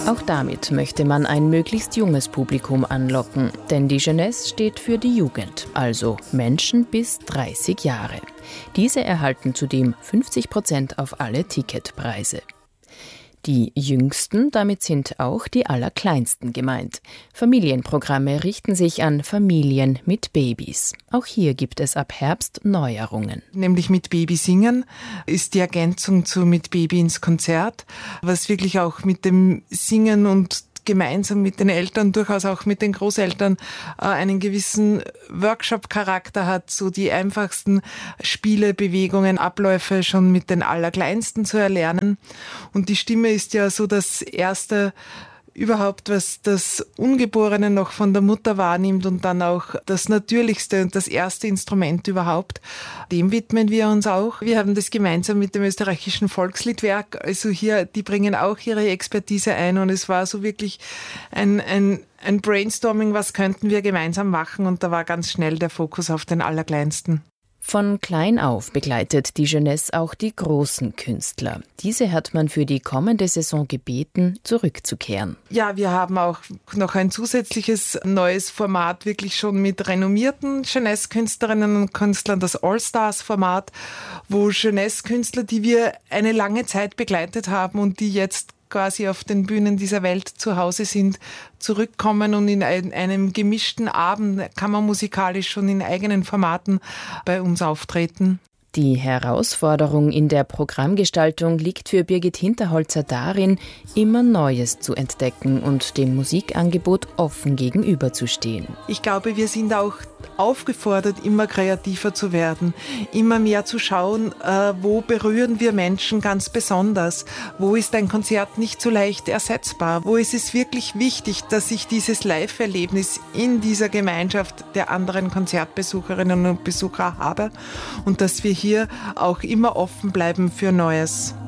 Auch damit möchte man ein möglichst junges Publikum anlocken, denn die Jeunesse steht für die Jugend, also Menschen bis 30 Jahre. Diese erhalten zudem 50% auf alle Ticketpreise. Die Jüngsten, damit sind auch die Allerkleinsten gemeint. Familienprogramme richten sich an Familien mit Babys. Auch hier gibt es ab Herbst Neuerungen. Nämlich mit Baby singen ist die Ergänzung zu mit Baby ins Konzert, was wirklich auch mit dem Singen und gemeinsam mit den Eltern, durchaus auch mit den Großeltern, einen gewissen Workshop-Charakter hat, so die einfachsten Spiele, Bewegungen, Abläufe schon mit den Allerkleinsten zu erlernen. Und die Stimme ist ja so das Erste überhaupt, was das Ungeborene noch von der Mutter wahrnimmt und dann auch das Natürlichste und das erste Instrument überhaupt. Dem widmen wir uns auch. Wir haben das gemeinsam mit dem österreichischen Volksliedwerk, also hier, die bringen auch ihre Expertise ein und es war so wirklich ein Brainstorming, was könnten wir gemeinsam machen und da war ganz schnell der Fokus auf den Allerkleinsten. Von klein auf begleitet die Jeunesse auch die großen Künstler. Diese hat man für die kommende Saison gebeten, zurückzukehren. Ja, wir haben auch noch ein zusätzliches neues Format, wirklich schon mit renommierten Jeunesse-Künstlerinnen und Künstlern, das All-Stars-Format, wo Jeunesse-Künstler, die wir eine lange Zeit begleitet haben und die jetzt quasi auf den Bühnen dieser Welt zu Hause sind, zurückkommen und in einem gemischten Abend kammermusikalisch schon in eigenen Formaten bei uns auftreten. Die Herausforderung in der Programmgestaltung liegt für Birgit Hinterholzer darin, immer Neues zu entdecken und dem Musikangebot offen gegenüberzustehen. Ich glaube, wir sind auch aufgefordert, immer kreativer zu werden, immer mehr zu schauen, wo berühren wir Menschen ganz besonders, wo ist ein Konzert nicht so leicht ersetzbar, wo ist es wirklich wichtig, dass ich dieses Live-Erlebnis in dieser Gemeinschaft der anderen Konzertbesucherinnen und Besucher habe und dass wir hier auch immer offen bleiben für Neues.